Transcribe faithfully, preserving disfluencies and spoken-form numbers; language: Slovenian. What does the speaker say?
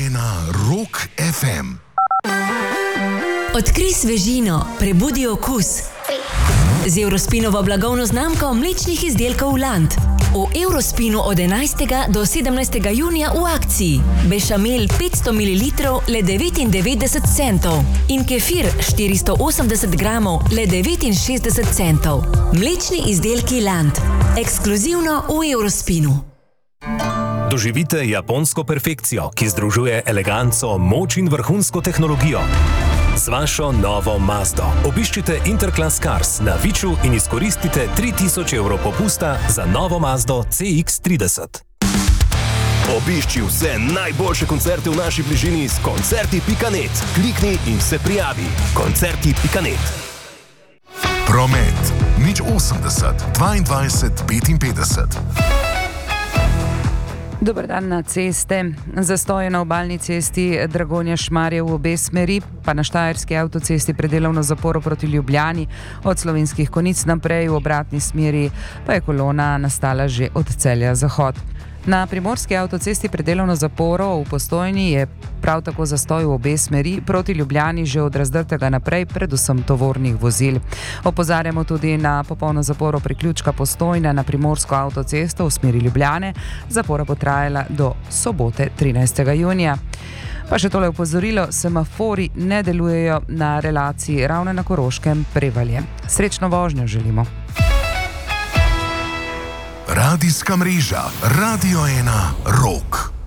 ena Rock ef em. Odkrij svežino, prebudi okus. Z Eurospinovo blagovno znamko mlečnih izdelkov Land. V Eurospinu od enajstega do sedemnajstega junija v akciji. Bešamel petsto mililitrov le devetindevetdeset centov in kefir štiristo osemdeset gramov le devetinšestdeset centov. Mlečni izdelki Land. Ekskluzivno v Eurospinu. Doživite japonsko perfekcijo, ki združuje eleganco, moč in vrhunsko tehnologijo. Z vašo novo Mazdo obiščite Interclass Cars na Viču in izkoristite tri tisoč evrov popusta za novo Mazdo C X trideset. Obišči vse najboljše koncerte v naši bližini s koncerti pika net. Klikni in se prijavi. koncerti pika net. Promet nič osemdeset dvaindvajset petinpetdeset. Dober dan na ceste. Zastoje na obalni cesti Dragonja-Šmarje v obe smeri, pa na Štajerski avtocesti predelovno zaporo proti Ljubljani, od Slovenskih Konjic naprej v obratni smeri pa je kolona nastala že od Celja Zahod. Na Primorski avtocesti predelovno zaporo v Postojni je prav tako zastoj v obe smeri proti Ljubljani že od Razdrtega naprej, predvsem tovornih vozil. Opozarjamo tudi na popolno zaporo priključka Postojna na Primorsko avtocesto v smeri Ljubljane. Zapora bo trajala do sobote trinajstega junija. Pa še tole opozorilo, semafori ne delujejo na relaciji Ravne na Koroškem Prevalje. Srečno vožnjo želimo. Radijska mreža Radio ena Rock.